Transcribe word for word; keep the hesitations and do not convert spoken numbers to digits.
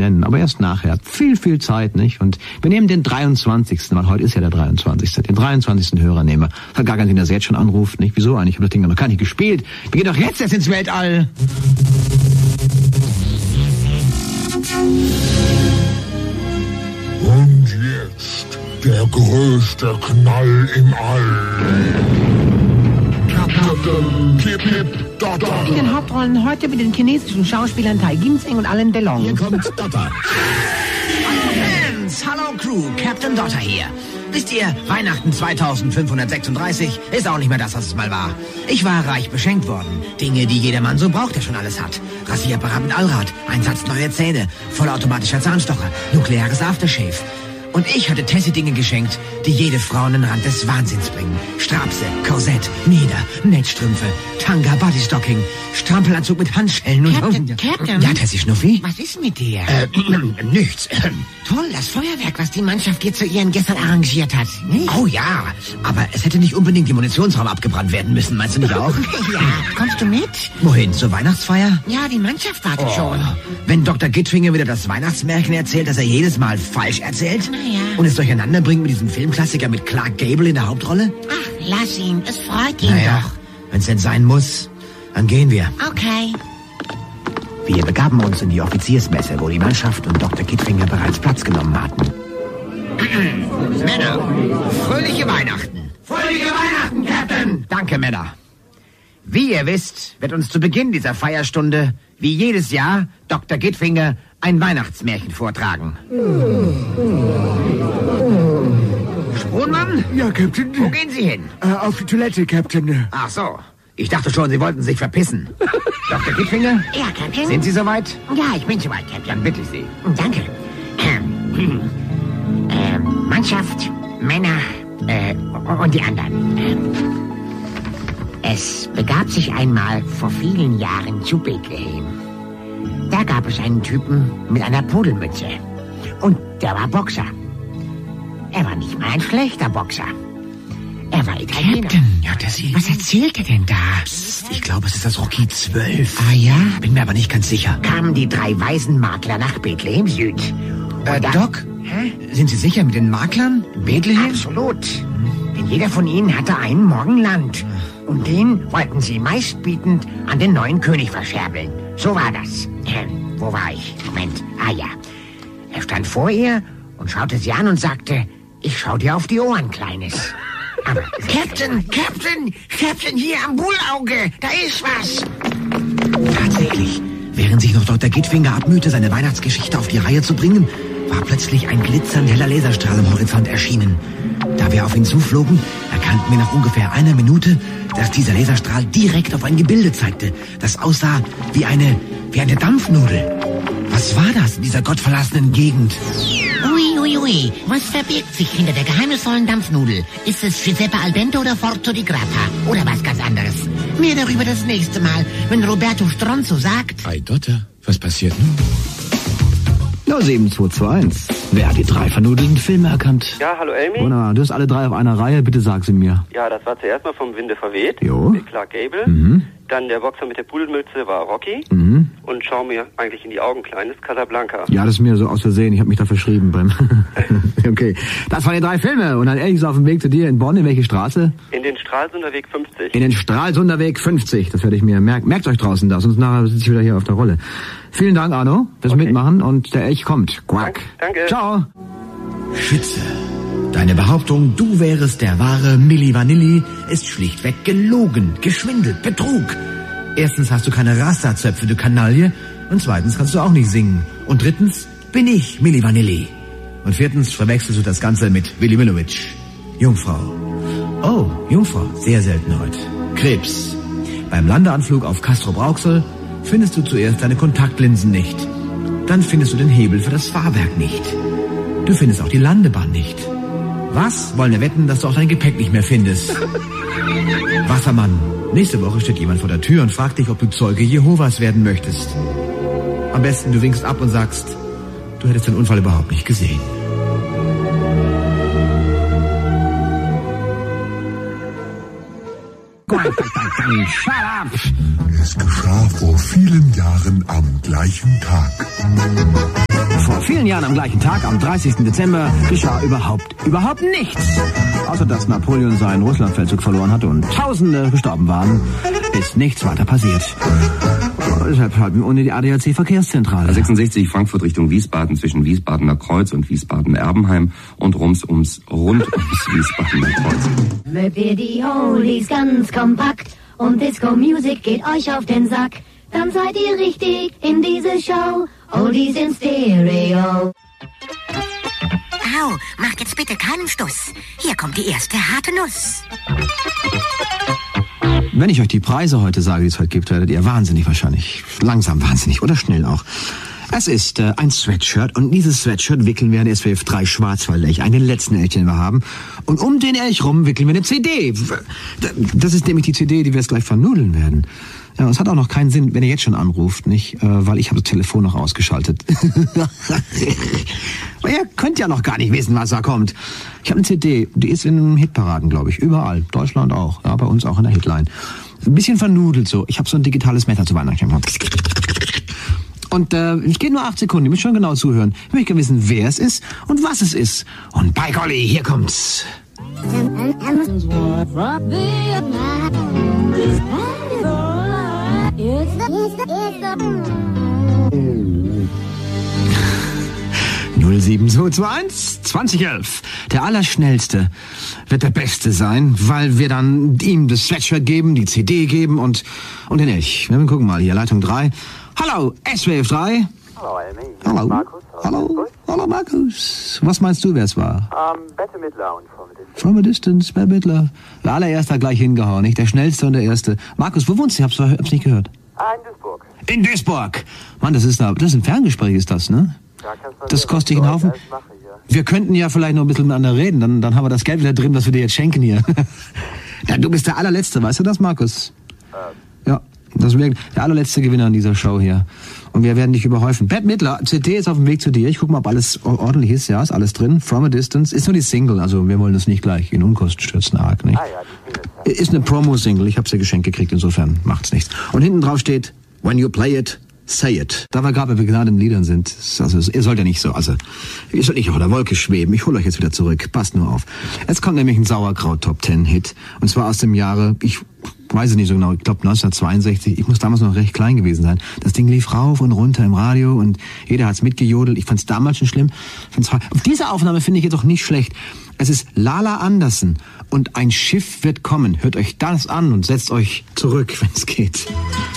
nennen, aber erst nachher. Viel, viel Zeit, nicht? Und wir nehmen den dreiundzwanzigsten, weil heute ist ja der dreiundzwanzigste Den dreiundzwanzigsten Hörer nehmen wir. Hat gar keinen Sinn, dass er jetzt schon anruft, nicht? Wieso eigentlich? Ich habe das Ding noch gar nicht gespielt. Wir gehen doch jetzt erst ins Weltall. Und jetzt der größte Knall im All. Captain Kip Kip Dotter. In den Hauptrollen heute mit den chinesischen Schauspielern Tai Ginseng und Alain Delon. Hier kommt Dotter. Fans, hallo Crew, Captain Dotter hier. Wisst ihr, Weihnachten zweitausendfünfhundertsechsunddreißig ist auch nicht mehr das, was es mal war. Ich war reich beschenkt worden. Dinge, die jedermann so braucht, der schon alles hat. Rasierapparat mit Allrad, ein Satz neue Zähne, vollautomatischer Zahnstocher, nukleares Aftershave. Und ich hatte Tessie Dinge geschenkt, die jede Frau an den Rand des Wahnsinns bringen. Strapse, Korsett, Mieder, Netzstrümpfe, Tanga, Bodystocking, Strampelanzug mit Handschellen und... Captain, Captain. Ja, Tessie Schnuffi? Was ist mit dir? Äh, nichts. Toll, das Feuerwerk, was die Mannschaft dir zu Ehren gestern arrangiert hat. Nicht? Oh ja, aber es hätte nicht unbedingt die Munitionsraum abgebrannt werden müssen, meinst du nicht auch? Ja, kommst du mit? Wohin, zur Weihnachtsfeier? Ja, die Mannschaft wartet Oh, schon. wenn Doktor Gittfinger wieder das Weihnachtsmärchen erzählt, das er jedes Mal falsch erzählt? ja. Und es durcheinander bringt mit diesem Filmklassiker mit Clark Gable in der Hauptrolle? Ach, lass ihn, es freut ihn Naja, wenn es denn sein muss, dann gehen wir. doch. Okay. Wir begaben uns in die Offiziersmesse, wo die Mannschaft und Doktor Gittfinger bereits Platz genommen hatten. Männer, fröhliche Weihnachten. Fröhliche Weihnachten, Captain. Danke, Männer. Wie ihr wisst, wird uns zu Beginn dieser Feierstunde, wie jedes Jahr, Doktor Gittfinger ein Weihnachtsmärchen vortragen. Spronmann? Ja, Captain. Wo gehen Sie hin? Äh, auf die Toilette, Captain. Ach so, ich dachte schon, Sie wollten sich verpissen. Doktor Gittfinger? Ja, Captain. Sind Sie soweit? Ja, ich bin soweit, Captain. Dann bitte ich Sie. Danke. Ähm, ähm, Mannschaft, Männer äh, und die anderen. Ähm, es begab sich einmal vor vielen Jahren zu Bethlehem. Da gab es einen Typen mit einer Pudelmütze. Und der war Boxer. Er war nicht mal ein schlechter Boxer. Er war Italiener. Captain, ja, das ist... Was erzählt er denn da? Psst, ich glaube, es ist das Rocky zwölf. Ah ja? Bin mir aber nicht ganz sicher. Kamen die drei weisen Makler nach Bethlehem Süd. Äh, Und dann- Doc? Hä? Sind Sie sicher mit den Maklern? Bethlehem? Absolut. Denn jeder von ihnen hatte einen Morgenland. Und den wollten sie meistbietend an den neuen König verscherbeln. So war das. Ähm, wo war ich? Moment. Ah ja. Er stand vor ihr und schaute sie an und sagte, ich schau dir auf die Ohren, Kleines. Aber Captain, Captain, Captain, hier am Bullauge, da ist was. Tatsächlich. Während sich noch Doktor Gittfinger abmühte, seine Weihnachtsgeschichte auf die Reihe zu bringen, war plötzlich ein glitzernd heller Laserstrahl am Horizont erschienen. Da wir auf ihn zuflogen, erkannten wir nach ungefähr einer Minute, dass dieser Laserstrahl direkt auf ein Gebilde zeigte, das aussah wie eine, wie eine Dampfnudel. Was war das in dieser gottverlassenen Gegend? Ui, ui, ui, was verbirgt sich hinter der geheimnisvollen Dampfnudel? Ist es Giuseppe al dente oder Forzo di Grappa? Oder was ganz anderes? Mehr darüber das nächste Mal, wenn Roberto Stronzo sagt... Ei, Dotter, was passiert nun? Ja, sieben zwei zwei eins. Wer hat die drei vernudelten Filme erkannt? Ja, hallo Elmi. Wunderbar, du hast alle drei auf einer Reihe, bitte sag sie mir. Ja, das war zuerst mal vom Winde verweht. Jo. Mit Clark Gable. Mhm. Dann der Boxer mit der Pudelmütze war Rocky. Mhm. Und schau mir eigentlich in die Augen, Kleines, Casablanca. Ja, das ist mir so aus Versehen, ich habe mich da verschrieben beim... Okay, das waren die drei Filme. Und dann ehrlich auf dem Weg zu dir in Bonn, in welche Straße? In den Stralsunder Weg fünfzig. In den Stralsunder Weg fünfzig. Das werde ich mir merken. Merkt euch draußen da, sonst nachher sitze ich wieder hier auf der Rolle. Vielen Dank, Arno, fürs Okay. Mitmachen und der Elch kommt. Quack. Danke. Ciao. Schütze. Deine Behauptung, du wärest der wahre Milli Vanilli, ist schlichtweg gelogen, geschwindelt, Betrug. Erstens hast du keine Rasta-Zöpfe, du Kanaille. Und zweitens kannst du auch nicht singen. Und drittens bin ich Milli Vanilli. Und viertens verwechselst du das Ganze mit Willy Millowitsch. Jungfrau. Oh, Jungfrau, sehr selten heute. Krebs. Beim Landeanflug auf Castrop-Rauxel findest du zuerst deine Kontaktlinsen nicht. Dann findest du den Hebel für das Fahrwerk nicht. Du findest auch die Landebahn nicht. Was? Wollen wir wetten, dass du auch dein Gepäck nicht mehr findest? Wassermann, nächste Woche steht jemand vor der Tür und fragt dich, ob du Zeuge Jehovas werden möchtest. Am besten du winkst ab und sagst, du hättest den Unfall überhaupt nicht gesehen. Shut up! Es geschah vor vielen Jahren am gleichen Tag. vielen Jahren am gleichen Tag, am dreißigsten Dezember, geschah überhaupt, überhaupt nichts. Außer dass Napoleon seinen Russlandfeldzug verloren hatte und Tausende gestorben waren, ist nichts weiter passiert. Deshalb halten wir ohne die A D A C-Verkehrszentrale. sechsundsechzig Frankfurt Richtung Wiesbaden zwischen Wiesbadener Kreuz und Wiesbaden-Erbenheim und rums ums, rund ums Wiesbadener Kreuz. Mögt ihr die Oldies ganz kompakt und Disco-Music geht euch auf den Sack, dann seid ihr richtig in diese Show. Oldies in Stereo. Au, macht jetzt bitte keinen Stuss. Hier kommt die erste harte Nuss. Wenn ich euch die Preise heute sage, die es heute gibt, werdet ihr wahnsinnig wahrscheinlich. Langsam wahnsinnig oder schnell auch. Es ist äh, ein Sweatshirt und dieses Sweatshirt wickeln wir an S W F drei Schwarzwald-Elch, einen letzten Elch, den wir haben. Und um den Elch rum wickeln wir eine C D. Das ist nämlich die C D, die wir jetzt gleich vernudeln werden. Ja, es hat auch noch keinen Sinn, wenn ihr jetzt schon anruft, nicht? Äh, weil ich habe das Telefon noch ausgeschaltet. Aber ihr könnt ja noch gar nicht wissen, was da kommt. Ich habe eine C D, die ist in Hitparaden, glaube ich. Überall. Deutschland auch. Ja, bei uns auch in der Hitline. Ein bisschen vernudelt so. Ich habe so ein digitales Messer zu Weihnachten. Und äh, ich gehe nur acht Sekunden. Ihr müsst schon genau zuhören. Ich möchte gerne wissen, wer es ist und was es ist. Und bei Golly, hier kommt's. null sieben zwei zwei eins zwanzig elf. Der Allerschnellste wird der Beste sein, weil wir dann ihm das Sweatshirt geben, die C D geben und, und den Elch. Wir gucken mal hier, Leitung drei. Hallo, S W F drei. Hallo, Amy. Hallo. Markus. Hallo. Hallo, Markus. Was meinst du, wer es war? Ähm, Bette Midler und From a Distance. From a Distance, Bette Midler. Der allererste hat gleich hingehauen, nicht? Der Schnellste und der Erste. Markus, wo wohnst du? Ich hab's, hab's nicht gehört. Ah, in Duisburg. In Duisburg. Mann, das ist, da, das ist ein Ferngespräch, ist das, ne? Ja, kannst du Das sehen, kostet dich was einen ich Haufen. alles mache hier. Wir könnten ja vielleicht noch ein bisschen miteinander reden, dann, dann haben wir das Geld wieder drin, was wir dir jetzt schenken hier. Ja, du bist der allerletzte, weißt du das, Markus? Ähm. Ja, das wäre der allerletzte Gewinner in dieser Show hier. Und wir werden dich überhäufen. Bette Midler, C D ist auf dem Weg zu dir. Ich guck mal, ob alles ordentlich ist. Ja, ist alles drin. From a Distance. Ist nur die Single, also wir wollen das nicht gleich in Unkosten stürzen, arg, nicht? Ah ja, die Single ist ja. Ist eine Promo-Single. Ich habe sie geschenkt gekriegt, insofern macht's nichts. Und hinten drauf steht, when you play it, say it. Da wir gerade bei begnadeten Liedern sind, also ihr sollt ja nicht so, also ihr sollt nicht auf der Wolke schweben. Ich hole euch jetzt wieder zurück. Passt nur auf. Es kommt nämlich ein Sauerkraut-Top-Ten-Hit. Und zwar aus dem Jahre, ich weiß es nicht so genau, ich glaube neunzehnhundertzweiundsechzig. Ich muss damals noch recht klein gewesen sein. Das Ding lief rauf und runter im Radio und jeder hat's mitgejodelt. Ich fand's damals schon schlimm. Find's, auf diese Aufnahme finde ich jetzt auch nicht schlecht. Es ist Lala Anderson und ein Schiff wird kommen. Hört euch das an und setzt euch zurück, wenn es geht.